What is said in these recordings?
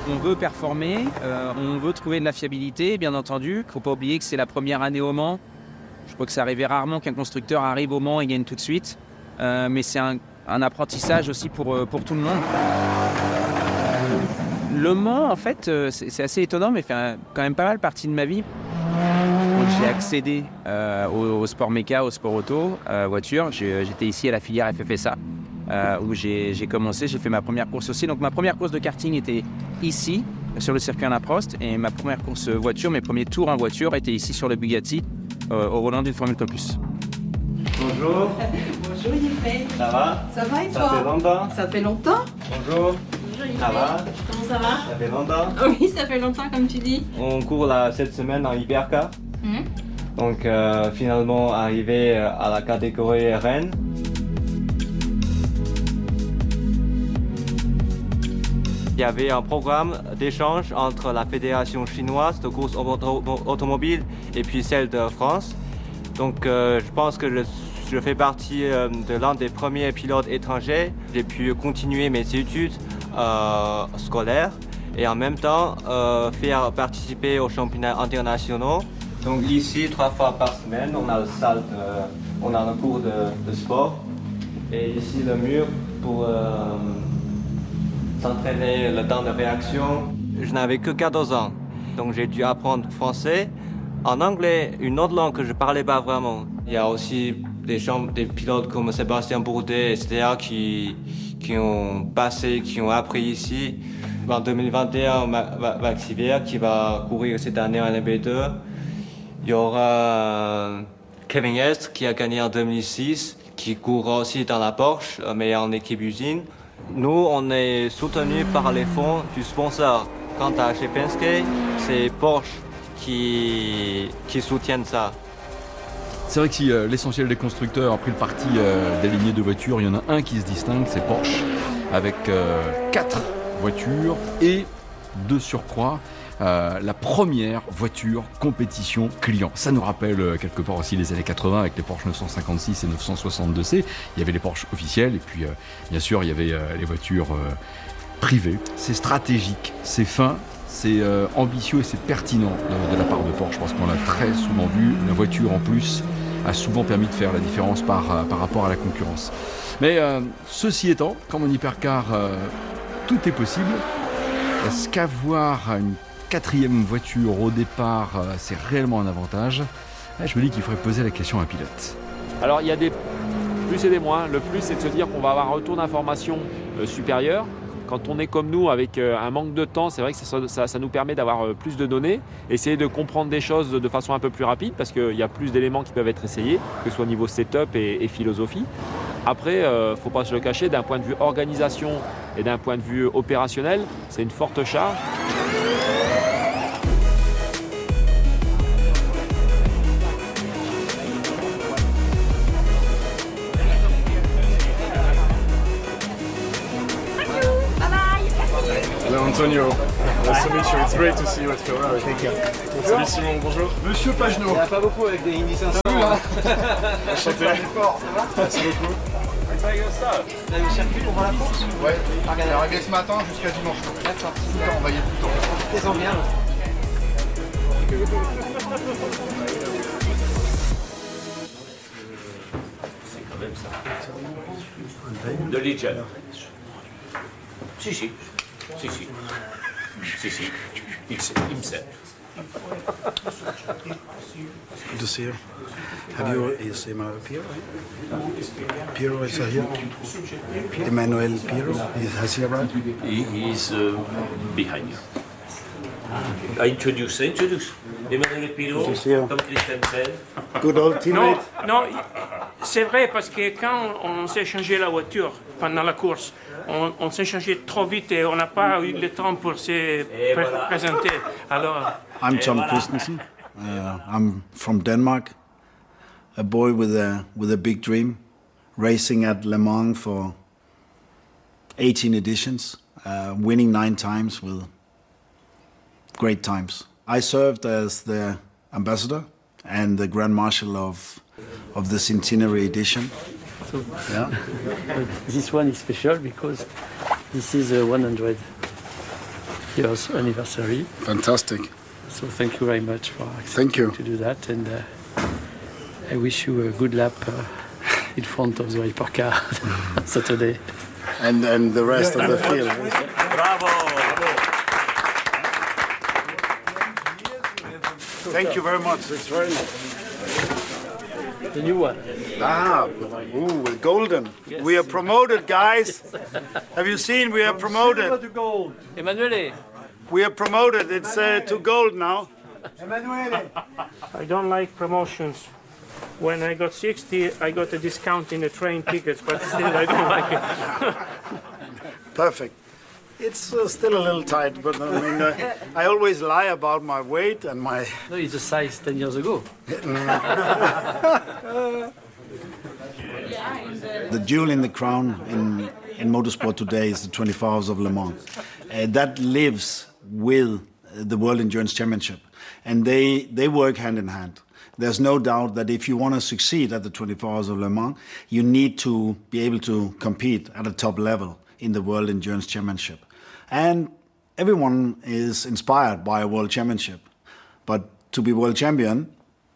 On veut performer, on veut trouver de la fiabilité, bien entendu. Il ne faut pas oublier que c'est la première année au Mans. Je crois que ça arrivait rarement qu'un constructeur arrive au Mans et gagne tout de suite. Mais c'est un apprentissage aussi pour tout le monde. Le Mans, en fait, c'est assez étonnant, mais fait quand même pas mal partie de ma vie. Quand j'ai accédé au sport méca, au sport auto, voiture, j'étais ici à la filière FFSA, où j'ai commencé, j'ai fait ma première course aussi. Donc ma première course de karting était ici, sur le circuit Alain Prost, et ma première course voiture, mes premiers tours en voiture étaient ici sur le Bugatti, au volant d'une Formule Campus. Bonjour. Bonjour Yves. Ça va? Ça va et toi? Ça fait longtemps. Ça fait longtemps. Bonjour. Bonjour Yves. Ça va? Comment ça va? Ça fait longtemps. Oui, ça fait longtemps comme tu dis. On court cette semaine en hypercar. Donc finalement arrivé à la catégorie Rennes. Il y avait un programme d'échange entre la fédération chinoise de course automobile et puis celle de France. Donc je pense que je fais partie de l'un des premiers pilotes étrangers. J'ai pu continuer mes études scolaires et en même temps faire participer aux championnats internationaux. Donc ici, 3 fois par semaine, on a le cours de sport. Et ici le mur pour s'entraîner le temps de réaction. Je n'avais que 14 ans, donc j'ai dû apprendre français. En anglais, une autre langue que je ne parlais pas vraiment. Il y a aussi des pilotes comme Sébastien Bourdet, etc. qui ont appris ici. En 2021, Max Hiver qui va courir cette année en LB2. Il y aura Kevin Est qui a gagné en 2006, qui court aussi dans la Porsche, mais en équipe usine. Nous, on est soutenus par les fonds du sponsor. Quant à chez Penske, c'est Porsche qui soutiennent ça. C'est vrai que si l'essentiel des constructeurs a pris le parti des lignées de voitures, il y en a un qui se distingue, c'est Porsche, avec 4 voitures et de surcroît la première voiture compétition client. Ça nous rappelle quelque part aussi les années 80 avec les Porsche 956 et 962C. Il y avait les Porsche officiels et puis bien sûr il y avait les voitures privées. C'est stratégique, c'est fin, c'est ambitieux et c'est pertinent de la part de Porsche parce qu'on l'a très souvent vu. La voiture en plus a souvent permis de faire la différence par rapport à la concurrence. Mais ceci étant, comme en hypercar, tout est possible. Est-ce qu'avoir une 4e voiture au départ, c'est réellement un avantage? Je me dis qu'il faudrait poser la question à un pilote. Alors il y a des plus et des moins. Le plus, c'est de se dire qu'on va avoir un retour d'information supérieur. Quand on est comme nous avec un manque de temps, c'est vrai que ça nous permet d'avoir plus de données, essayer de comprendre des choses de façon un peu plus rapide parce qu'il y a plus d'éléments qui peuvent être essayés, que ce soit au niveau setup et philosophie. Après, il ne faut pas se le cacher, d'un point de vue organisation et d'un point de vue opérationnel, c'est une forte charge. Hello Antonio, nice to meet you. It's great to see you at Ferrari. Thank you. Salut Simon, bonjour. Monsieur Pagenaud. Il n'y en a pas beaucoup avec des Indy 500. Enchanté. Merci beaucoup. Vous avez le circuit pour voir la course? Ouais, il est arrivé ce matin jusqu'à dimanche. D'accord. Tout le temps, on va y être tout le temps. Profitez-en bien. C'est quand même ça. De Legion. Si. Himself. Good to see you. Have you seen Piero? Piero is here. Emmanuel Piero, has he arrived? He's behind you. Introduce. Emmanuel Pirot, Tom Christensen. Good old teammate. Non, c'est vrai parce que quand on s'est changé la voiture pendant la course, on s'est changé trop vite et on n'a pas eu le temps pour se présenter. Alors, I'm Tom Christensen. I'm from Denmark. A boy with a big dream, racing at Le Mans for 18 editions, winning 9 times with great times. I served as the ambassador and the Grand Marshal of the Centenary edition. So, yeah. This one is special because this is 100 years anniversary. Fantastic. So thank you very much for Thank you. to do that, and I wish you a good lap in front of the hypercar on Saturday. And the rest of the field. Bravo! Thank you very much. It's very nice. The new one. With golden. Yes. We are promoted, guys. Have you seen? We are promoted. Emanuele. We are promoted. It's to gold now. I don't like promotions. When I got 60, I got a discount in the train tickets, but still I don't like it. Perfect. It's still a little tight, but I mean, I always lie about my weight and my... No, it's a size 10 years ago. The jewel in the crown in motorsport today is the 24 Hours of Le Mans. That lives with the World Endurance Championship, and they work hand in hand. There's no doubt that if you want to succeed at the 24 Hours of Le Mans, you need to be able to compete at a top level in the World Endurance Championship. And everyone is inspired by a World Championship. But to be World Champion,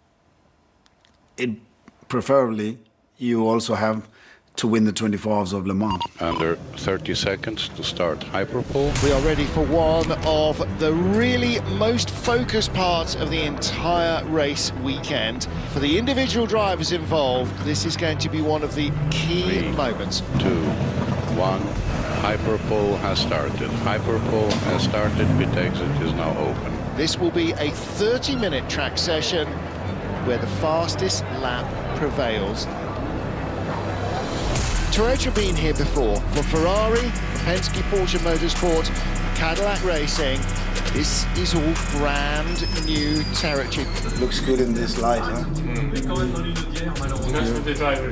preferably you also have to win the 24 Hours of Le Mans. Under 30 seconds to start Hyperpole. We are ready for one of the really most focused parts of the entire race weekend. For the individual drivers involved, this is going to be one of the key moments. 2, 1, Hyperpole has started. Hyperpole has started, pit exit is now open. This will be a 30-minute track session where the fastest lap prevails. Toyota have been here before. For Ferrari, Penske, Porsche Motorsport, Cadillac Racing, this is all brand new territory. Looks good in this light, huh? That's for the drivers.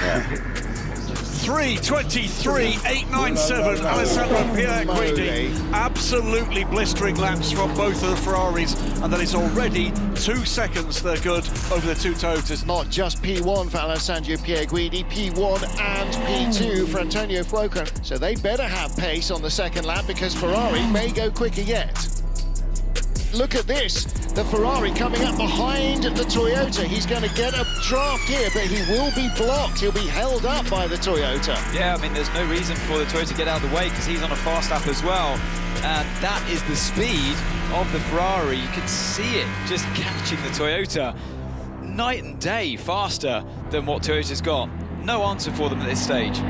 3:23.897, Alessandro Pier-Guidi. Absolutely blistering laps from both of the Ferraris, and that is already 2 seconds they're good over the two Toyotas. Not just P1 for Alessandro Pier-Guidi, P1 and P2 for Antonio Fuoco. So they better have pace on the second lap because Ferrari may go quicker yet. Look at this, the Ferrari coming up behind the Toyota. He's going to get a draft here, but he will be blocked. He'll be held up by the Toyota. Yeah, I mean, there's no reason for the Toyota to get out of the way because he's on a fast lap as well. And that is the speed of the Ferrari. You can see it just catching the Toyota. Night and day faster than what Toyota's got. No answer for them at this stage.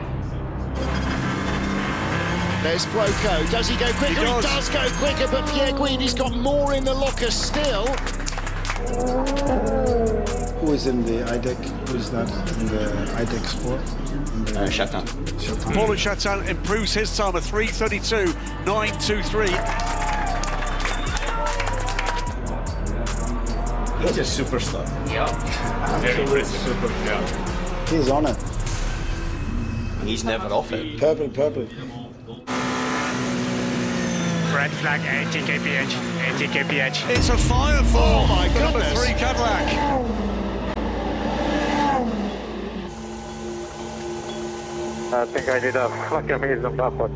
There's Fuoco. Does he go quicker? He does go quicker, but Pier-Guidi's got more in the locker still. Who is in the IDEC? Who is that in the IDEC Sport? Chatin. Paul Chatin improves his time of 3:32.923. He's a superstar. Yeah. Very impressive. Yeah. He's on it. He's never off it. Purple. Red flag, 80 kph, 80 kph. It's a fire for number goodness. 3 Cadillac. I think I did a fucking amazing backward.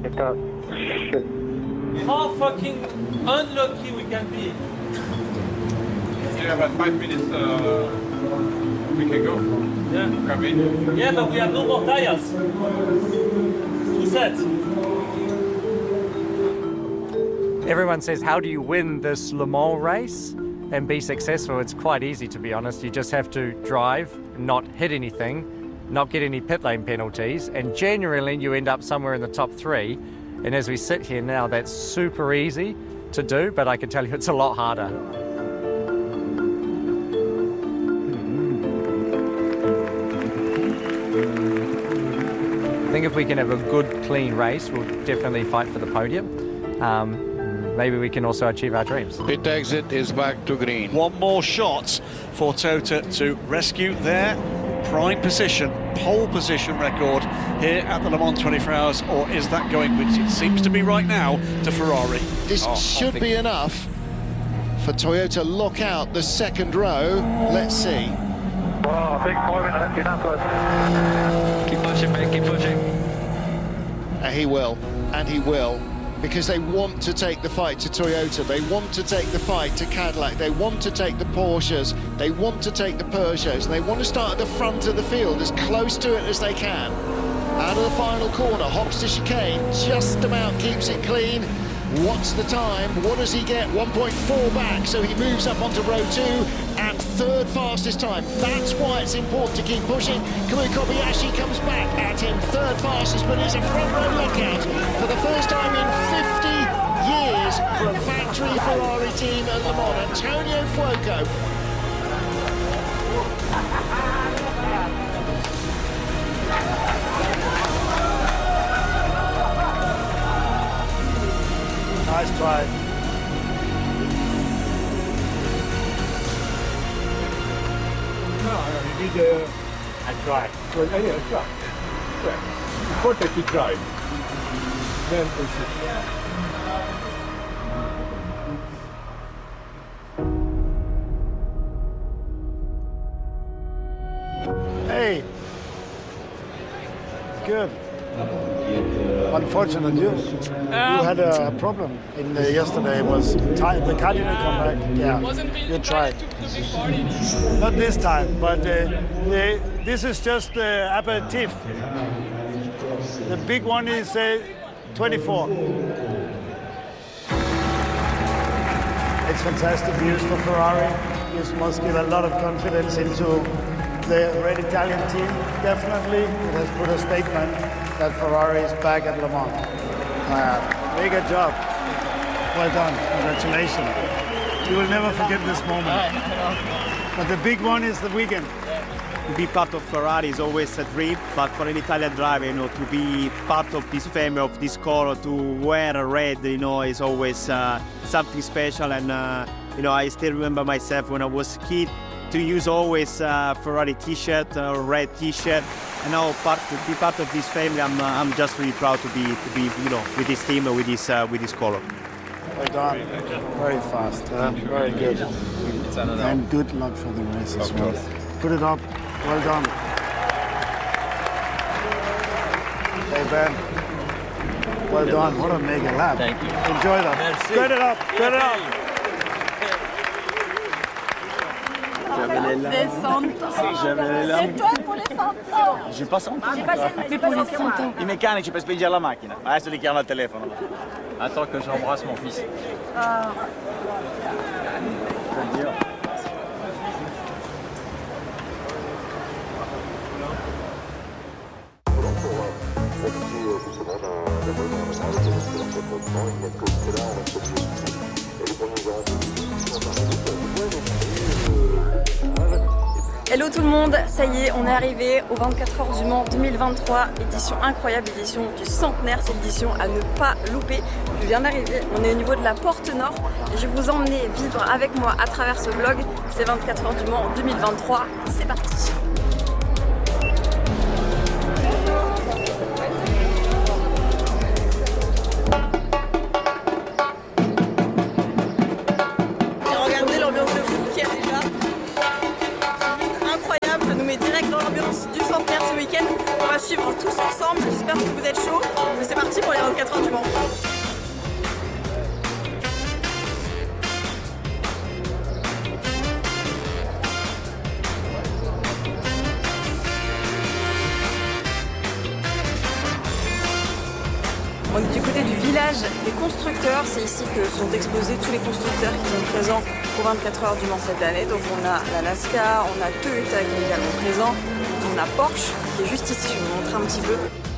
How fucking unlucky we can be. Yeah, about 5 minutes we can go. Yeah. Come in. Yeah, but we have no more tires. 2 sets. Everyone says, how do you win this Le Mans race and be successful? It's quite easy, to be honest. You just have to drive, not hit anything, not get any pit lane penalties, and generally you end up somewhere in the top 3. And as we sit here now, that's super easy to do, but I can tell you it's a lot harder. I think if we can have a good, clean race, we'll definitely fight for the podium. Maybe we can also achieve our dreams. Pit exit is back to green. One more shot for Toyota to rescue their prime position, pole position record here at the Le Mans 24 Hours, or is that going, which it seems to be right now, to Ferrari? This should be enough for Toyota to lock out the second row. Let's see. Oh, big point in Indianapolis. Keep pushing, mate, keep pushing. He will, and he will. because they want to take the fight to Toyota, they want to take the fight to Cadillac, they want to take the Porsches, they want to take the Peugeots, and they want to start at the front of the field, as close to it as they can. Out of the final corner, hops to chicane, just about keeps it clean. What's the time? What does he get? 1.4 back, so he moves up onto row 2 and third fastest time. That's why it's important to keep pushing. Kamui Kobayashi comes back at him, third fastest, but it's a front row lockout for the first time in 50 years for a factory Ferrari team at Le Mans. Antonio Fuoco. Nice try. No, you need a try. Well, yeah, a try. Well, important to try. Then proceed. Hey. Good. Unfortunate, you had a problem in yesterday. Was time the car didn't come back. Yeah, you tried. Not this time, but this is just the aperitif. The big one is 24. It's fantastic news for Ferrari. This must give a lot of confidence into the Red Italian team. Definitely, it has put a statement that Ferrari is back at Le Mans. Mega job. Well done. Congratulations. You will never forget this moment. But the big one is the weekend. To be part of Ferrari is always a dream, but for an Italian driver, to be part of this family, of this color, to wear red, is always something special. And I still remember myself when I was a kid to use always Ferrari T-shirt, red T-shirt. And now to be part of this family, I'm just really proud to be with this team, with this color. Well done. Very fast. Very good. And good luck for the race as well. Put it up. Well done. Hey Ben. Well done. What a mega lap. Thank you. Enjoy that. Merci. Get it up. Get it up. Des 100 ans. C'est toi pour les 100 ans. J'ai pas 100 ans. Mais pour les 100 ans. I meccanici per spingere la macchina. Adesso li chiamo al telefono. Attends que j'embrasse mon fils. Hello tout le monde, ça y est, on est arrivé aux 24 heures du Mans 2023, édition incroyable, édition du centenaire, c'est l'édition à ne pas louper. Je viens d'arriver, on est au niveau de la porte nord et je vais vous emmener vivre avec moi à travers ce vlog, ces 24 heures du Mans 2023, c'est parti. Regardez l'ambiance de fou qu'il y a déjà. Incroyable, ça nous met direct dans l'ambiance du centenaire ce week-end. On va suivre tous ensemble, j'espère que vous êtes chauds. C'est parti pour les 24 heures du Mans. On est du côté du village des constructeurs, c'est ici que sont exposés tous les constructeurs qui sont présents aux 24 heures du Mans cette année. Donc on a la NASCAR, on a Toyota qui est également présent, on a Porsche qui est juste ici, je vais vous montrer un petit peu.